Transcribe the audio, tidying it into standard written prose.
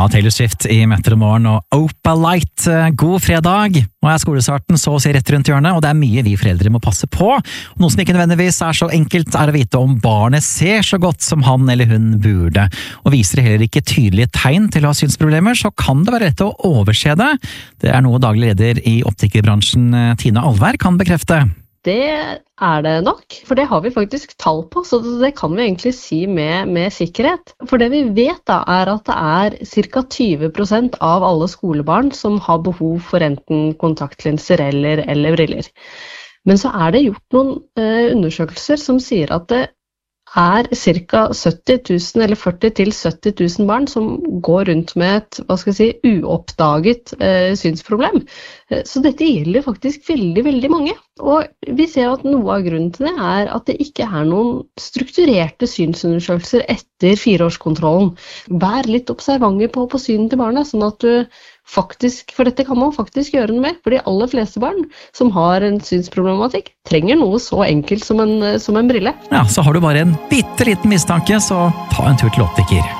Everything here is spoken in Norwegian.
Taylor Swift i Metromorgen og Opalite. God fredag! Nå skolestarten så å si rett rundt hjørnet, og det mye vi foreldre må passe på. Noe som ikke nødvendigvis så enkelt å vite om barnet ser så godt som han eller hun burde. Og viser det heller ikke tydelige tegn til å ha synsproblemer, så kan det være lett å overse det. Det noe daglig leder i optikerbransjen Tina Alvær kan bekrefte. Det det nok, for det har vi faktisk tall på, så det kan vi egentlig si med sikkerhet. For det vi vet da, at det ca. 20% av alle skolebarn som har behov for enten kontaktlinser eller briller. Men så det gjort noen undersøkelser som sier at det ca. 70 000 eller 40 til 70 000 barn som går rundt med et, uoppdaget synsproblem. Så dette gjelder faktisk veldig, veldig mange. Og vi ser at noe av grunnen til det at det ikke noen strukturerte synsundersøkelser etter 4-årskontrollen. Vær litt observante på synet til barnet, sånn at du faktisk, for dette kan man faktisk gjøre noe med, for de aller fleste barn som har en synsproblematikk trenger noe så enkelt som en brille. Ja, så har du bare en bitteliten mistanke, så ta en tur til optiker.